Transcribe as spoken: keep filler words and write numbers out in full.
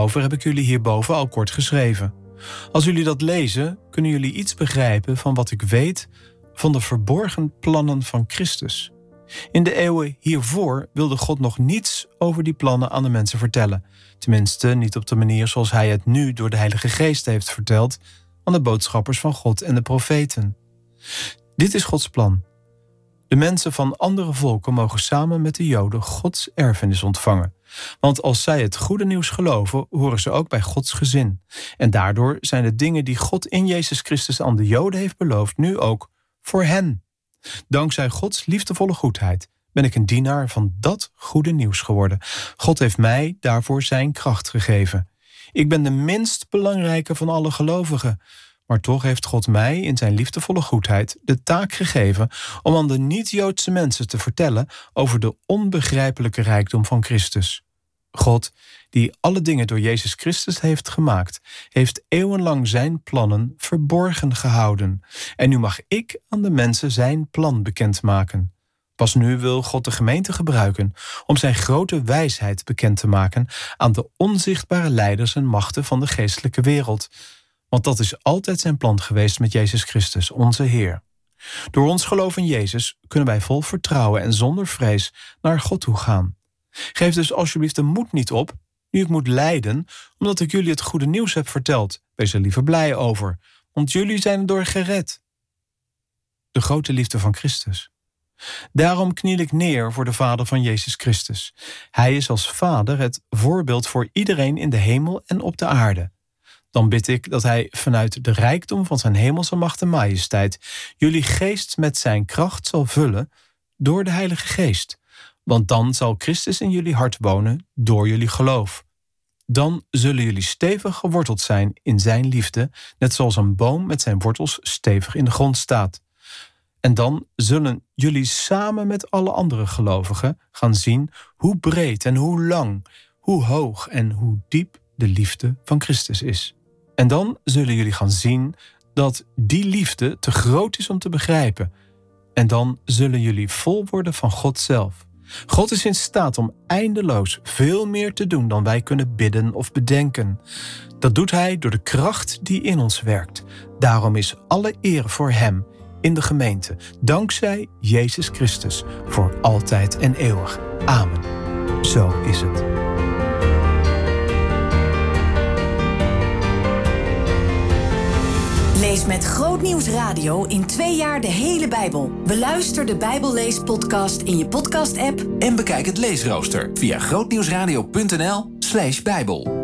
Over heb ik jullie hierboven al kort geschreven. Als jullie dat lezen, kunnen jullie iets begrijpen van wat ik weet van de verborgen plannen van Christus. In de eeuwen hiervoor wilde God nog niets over die plannen aan de mensen vertellen. Tenminste, niet op de manier zoals hij het nu door de Heilige Geest heeft verteld aan de boodschappers van God en de profeten. Dit is Gods plan. De mensen van andere volken mogen samen met de Joden Gods erfenis ontvangen. Want als zij het goede nieuws geloven, horen ze ook bij Gods gezin. En daardoor zijn de dingen die God in Jezus Christus aan de Joden heeft beloofd nu ook voor hen. Dankzij Gods liefdevolle goedheid ben ik een dienaar van dat goede nieuws geworden. God heeft mij daarvoor zijn kracht gegeven. Ik ben de minst belangrijke van alle gelovigen. Maar toch heeft God mij in zijn liefdevolle goedheid de taak gegeven om aan de niet-Joodse mensen te vertellen over de onbegrijpelijke rijkdom van Christus. God, die alle dingen door Jezus Christus heeft gemaakt, heeft eeuwenlang zijn plannen verborgen gehouden. En nu mag ik aan de mensen zijn plan bekendmaken. Pas nu wil God de gemeente gebruiken om zijn grote wijsheid bekend te maken aan de onzichtbare leiders en machten van de geestelijke wereld. Want dat is altijd zijn plan geweest met Jezus Christus, onze Heer. Door ons geloof in Jezus kunnen wij vol vertrouwen en zonder vrees naar God toe gaan. Geef dus alsjeblieft de moed niet op, nu ik moet lijden, omdat ik jullie het goede nieuws heb verteld. Wees er liever blij over, want jullie zijn erdoor gered. De grote liefde van Christus. Daarom kniel ik neer voor de Vader van Jezus Christus. Hij is als Vader het voorbeeld voor iedereen in de hemel en op de aarde. Dan bid ik dat hij vanuit de rijkdom van zijn hemelse macht en majesteit jullie geest met zijn kracht zal vullen door de Heilige Geest. Want dan zal Christus in jullie hart wonen door jullie geloof. Dan zullen jullie stevig geworteld zijn in zijn liefde, net zoals een boom met zijn wortels stevig in de grond staat. En dan zullen jullie samen met alle andere gelovigen gaan zien hoe breed en hoe lang, hoe hoog en hoe diep de liefde van Christus is. En dan zullen jullie gaan zien dat die liefde te groot is om te begrijpen. En dan zullen jullie vol worden van God zelf. God is in staat om eindeloos veel meer te doen dan wij kunnen bidden of bedenken. Dat doet hij door de kracht die in ons werkt. Daarom is alle eer voor hem in de gemeente, dankzij Jezus Christus, voor altijd en eeuwig. Amen. Zo is het. Lees met Grootnieuws Radio in twee jaar de hele Bijbel. Beluister de Bijbellees-podcast in je podcast-app en bekijk het leesrooster via grootnieuwsradio punt n l slash bijbel.